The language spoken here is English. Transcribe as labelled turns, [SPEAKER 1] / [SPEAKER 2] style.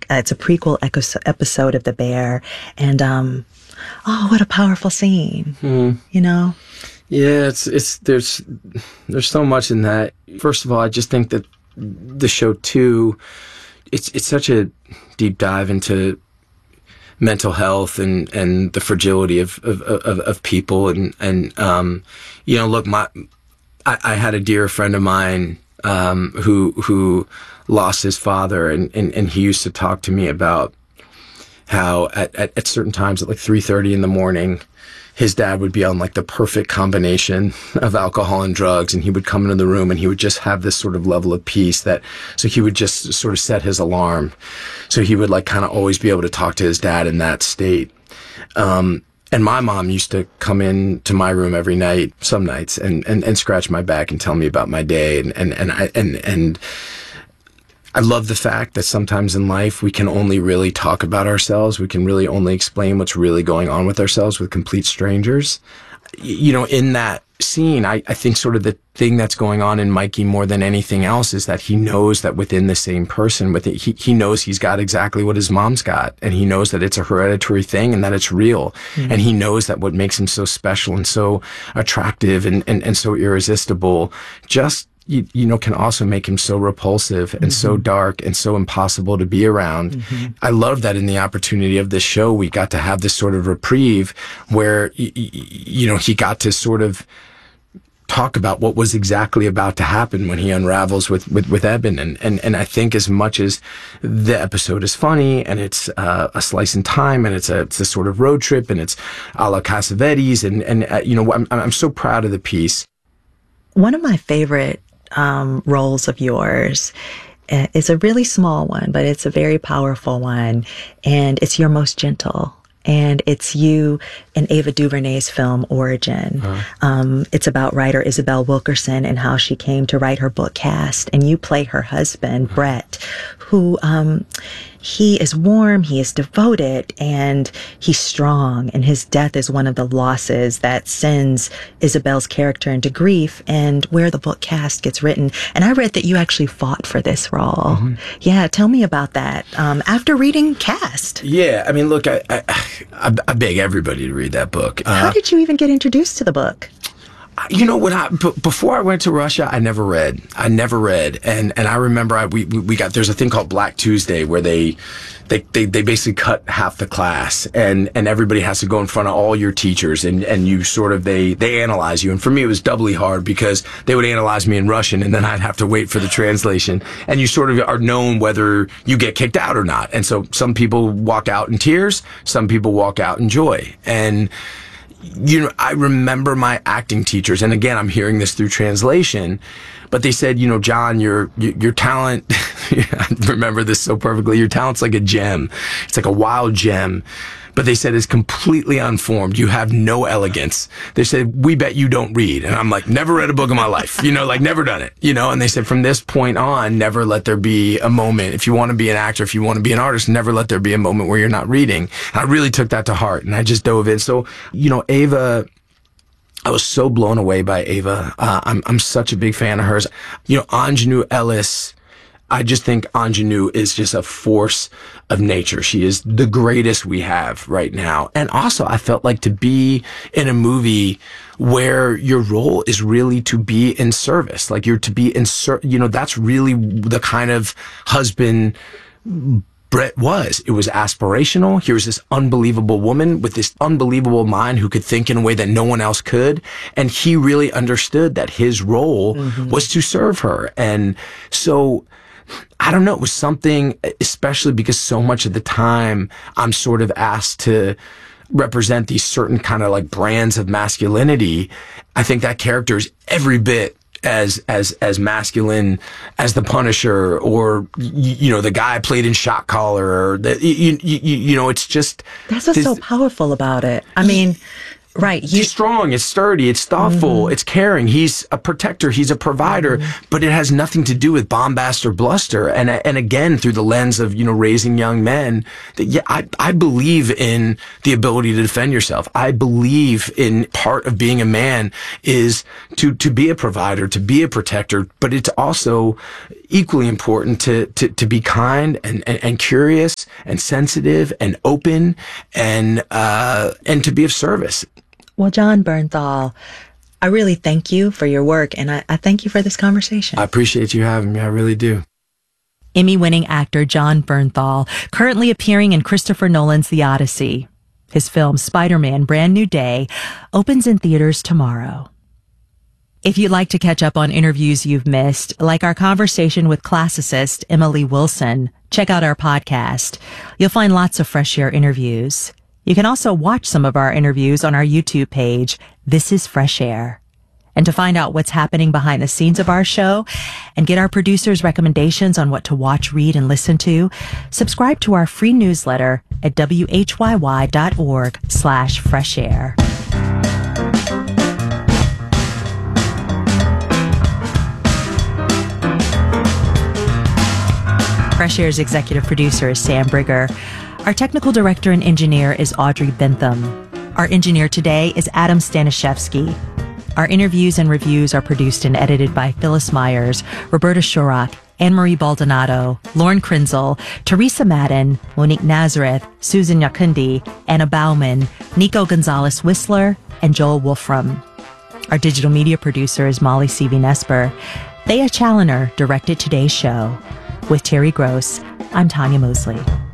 [SPEAKER 1] It's a prequel episode of The Bear. And, oh, what a powerful scene, you know?
[SPEAKER 2] Yeah, there's so much in that. First of all, I just think that the show too, it's such a deep dive into mental health and the fragility of people and you know, look, I had a dear friend of mine who lost his father, and he used to talk to me about how at certain times at like 3:30 in the morning, his dad would be on like the perfect combination of alcohol and drugs, and he would come into the room and he would just have this sort of level of peace so he would just sort of set his alarm. So he would like kind of always be able to talk to his dad in that state. And my mom used to come in to my room every night, some nights, and scratch my back and tell me about my day. And I love the fact that sometimes in life we can only really talk about ourselves. We can really only explain what's really going on with ourselves with complete strangers. You know, in that scene, I think sort of the thing that's going on in Mikey more than anything else is that he knows that within the same person, he knows he's got exactly what his mom's got, and he knows that it's a hereditary thing and that it's real. Mm-hmm. And he knows that what makes him so special and so attractive and so irresistible just, you know, can also make him so repulsive and so dark and so impossible to be around. I love that in the opportunity of this show, we got to have this sort of reprieve where, you know, he got to sort of talk about what was exactly about to happen when he unravels with Eben. And I think as much as the episode is funny and it's a slice in time and it's a sort of road trip and it's a la Cassavetes and you know, I'm so proud of the piece.
[SPEAKER 1] One of my favorite roles of yours is a really small one, but it's a very powerful one, and it's your most gentle. And it's you in Ava DuVernay's film Origin. It's about writer Isabel Wilkerson and how she came to write her book Caste. And you play her husband, Brett, who he is warm, he is devoted, and he's strong. And his death is one of the losses that sends Isabel's character into grief, and where the book Caste gets written. And I read that you actually fought for this role. Yeah, tell me about that. After reading Caste.
[SPEAKER 2] Yeah, I mean, look, I beg everybody to read that book.
[SPEAKER 1] How did you even get introduced to the book?
[SPEAKER 2] You know, before I went to Russia, I never read. And I remember we got, there's a thing called Black Tuesday where they basically cut half the class and everybody has to go in front of all your teachers and you sort of, they analyze you. And for me, it was doubly hard because they would analyze me in Russian and then I'd have to wait for the translation. And you sort of are known whether you get kicked out or not. And so some people walk out in tears, some people walk out in joy. And you know, I remember my acting teachers, and again, I'm hearing this through translation, but they said, you know, John, your talent, I remember this so perfectly, your talent's like a gem. It's like a wild gem. But they said it's completely unformed. You have no elegance. They said, we bet you don't read. And I'm like, never read a book in my life, you know, like never done it, you know? And they said, from this point on, never let there be a moment. If you want to be an actor, if you want to be an artist, never let there be a moment where you're not reading. And I really took that to heart and I just dove in. So, you know, Ava, I was so blown away by Ava. I'm such a big fan of hers. You know, Anjanou Ellis, I just think Anjanou is just a force of nature. She is the greatest we have right now. And also, I felt like to be in a movie where your role is really to be in service. Like you're to be in, you know, that's really the kind of husband Brett was. It was aspirational. Here was this unbelievable woman with this unbelievable mind who could think in a way that no one else could. And he really understood that his role was to serve her. And so, I don't know, it was something, especially because so much of the time I'm sort of asked to represent these certain kind of like brands of masculinity. I think that character is every bit as masculine as the Punisher or, you know, the guy played in Shot Caller or you know, it's just.
[SPEAKER 1] That's what's so powerful about it. I mean, right.
[SPEAKER 2] He's strong, it's sturdy, it's thoughtful, it's caring. He's a protector, he's a provider, but it has nothing to do with bombast or bluster. And again, through the lens of, you know, raising young men, that, yeah, I believe in the ability to defend yourself. I believe in part of being a man is to be a provider, to be a protector, but it's also, equally important to be kind and curious and sensitive and open and to be of service.
[SPEAKER 1] Well, Jon Bernthal, I really thank you for your work, and I thank you for this conversation.
[SPEAKER 2] I appreciate you having me. I really do.
[SPEAKER 1] Emmy-winning actor Jon Bernthal, currently appearing in Christopher Nolan's The Odyssey. His film Spider-Man: Brand New Day opens in theaters tomorrow. If you'd like to catch up on interviews you've missed, like our conversation with classicist Emily Wilson, check out our podcast. You'll find lots of Fresh Air interviews. You can also watch some of our interviews on our YouTube page, This is Fresh Air. And to find out what's happening behind the scenes of our show and get our producers' recommendations on what to watch, read, and listen to, subscribe to our free newsletter at whyy.org/freshair. Fresh Air's executive producer is Sam Brigger. Our technical director and engineer is Audrey Bentham. Our engineer today is Adam Staniszewski. Our interviews and reviews are produced and edited by Phyllis Myers, Roberta Shurock, Anne-Marie Baldonado, Lauren Krenzel, Teresa Madden, Monique Nazareth, Susan Yakundi, Anna Bauman, Nico Gonzalez-Whistler, and Joel Wolfram. Our digital media producer is Molly Seavey-Nesper. Thea Challoner directed today's show. With Terry Gross, I'm Tanya Mosley.